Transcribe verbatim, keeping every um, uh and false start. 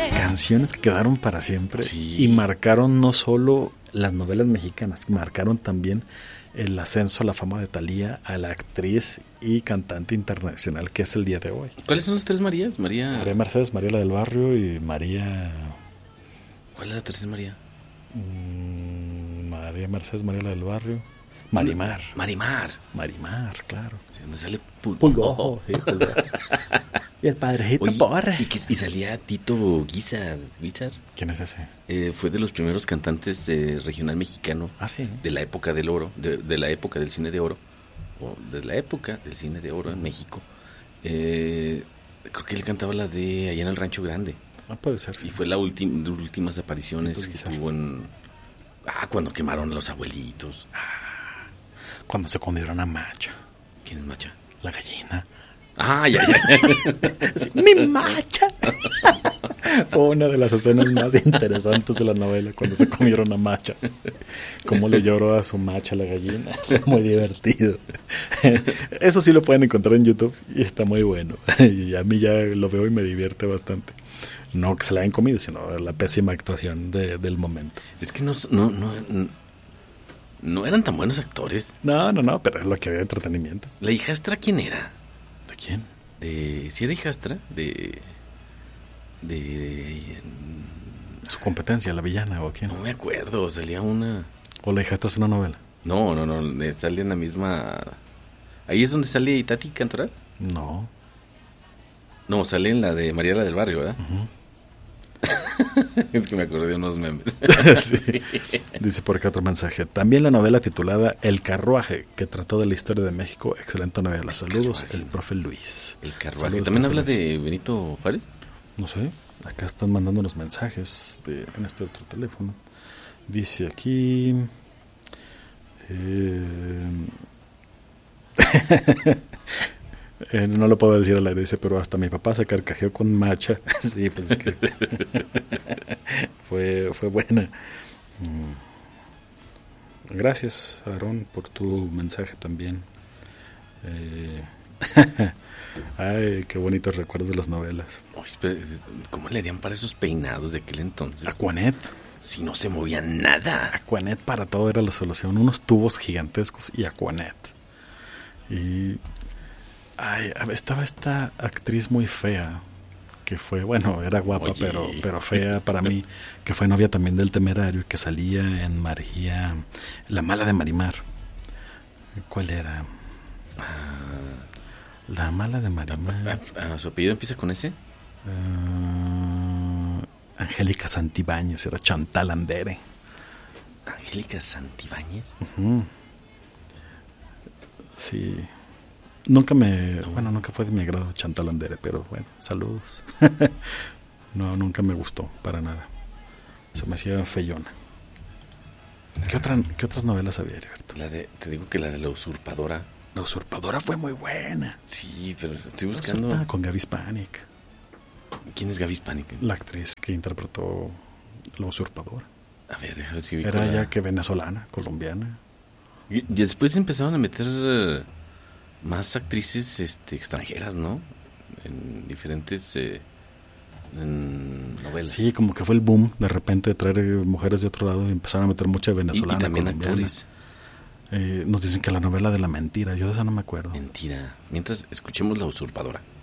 Canciones que quedaron para siempre. Sí. Y marcaron no solo las novelas mexicanas, marcaron también el ascenso a la fama de Thalía, a la actriz y cantante internacional que es el día de hoy. ¿Cuáles son las tres Marías? María... María Mercedes, María la del Barrio y María... ¿Cuál es la tercera María? Mm, María Mercedes, María la del Barrio. Marimar. Marimar. Marimar, claro. Sí, donde sale Pul- Pulgojo. Sí, Pulgojo. Y el padrecito Oye, Porre. y, que- y salía Tito Guizar. Guizar. ¿Quién es ese? Eh, fue de los primeros cantantes de regional mexicano. Ah, sí. De la época del oro, de, de la época del cine de oro, o de la época del cine de oro en México. Eh, creo que él cantaba la de Allá en el Rancho Grande. Ah, puede ser. Sí. Y fue la última, de las últimas apariciones Pues que quizás. tuvo en... Ah, cuando quemaron a los abuelitos. Cuando se comieron a Macha, ¿Quién es Macha? la gallina. Ah, ya, ya. Sí, ¡mi Macha! Fue una de las escenas más interesantes de la novela, cuando se comieron a Macha. Cómo le lloró a su Macha la gallina. Fue muy divertido. Eso sí lo pueden encontrar en YouTube y está muy bueno. Y a mí ya lo veo y me divierte bastante. No que se la hayan comido, sino la pésima actuación de, del momento. Es que no, no, no, no eran tan buenos actores. No, no, no, pero es lo que había entretenimiento. ¿La hijastra quién era? ¿De quién? De, ¿sí era hijastra? De... De... Su competencia, la villana o quién. No me acuerdo, salía una... ¿O la hijastra es una novela? No, no, no, eh, sale en la misma... ¿Ahí es donde sale Itati Cantoral? No. No, sale en la de María la del Barrio, ¿verdad? Uh-huh. Es que me acordé de unos memes. Sí. Sí. Dice por acá otro mensaje. También la novela titulada El Carruaje, que trató de la historia de México. Excelente novela. El Saludos, Carruaje. el profe Luis. El Carruaje. Saludos, ¿También profe habla Luis. de Benito Juárez? No sé. Acá están mandando unos mensajes de, en este otro teléfono. Dice aquí... Eh, eh, no lo puedo decir al aire, dice, pero hasta mi papá se carcajeó con Macha. Sí, pues es que fue, fue buena. Mm. Gracias, Aarón, por tu mensaje también. Eh, ay, qué bonitos recuerdos de las novelas. Uy, pero, ¿cómo le harían para esos peinados de aquel entonces? Aquanet. Si no se movía nada. Aquanet para todo era la solución. Unos tubos gigantescos y Aquanet. Y ay, estaba esta actriz muy fea que fue, bueno, era guapa, Oye. pero pero fea para mí, que fue novia también del Temerario, que salía en María, La Mala de Marimar. ¿Cuál era? La Mala de Marimar. Ah, ¿su apellido empieza con ese? Uh, Angélica Santibáñez, era Chantal Andere. Angélica Santibáñez. Uh-huh. Sí. Nunca me... No. Bueno, nunca fue de mi agrado Chantal Andere, pero bueno, saludos. No, nunca me gustó, para nada. Se me hacía feyona. ¿Qué, otra, ¿Qué otras novelas había, Heriberto? La de, te digo que la de La Usurpadora. La Usurpadora fue muy buena. Sí, pero estoy buscando... Usurpada con Gaby Spanik, ¿Quién es Gaby Spanik? la actriz que interpretó La Usurpadora. A ver, déjame ver si ubico Era la- ya que venezolana, colombiana. Y, y después empezaron a meter eh, más actrices este, extranjeras, ¿no? En diferentes eh, en novelas. Sí, como que fue el boom de repente de traer mujeres de otro lado y empezaron a meter mucha y, venezolana, y también colombiana. actores. Eh, nos dicen que la novela de la mentira, yo de esa no me acuerdo. Mentira. Mientras escuchemos La Usurpadora.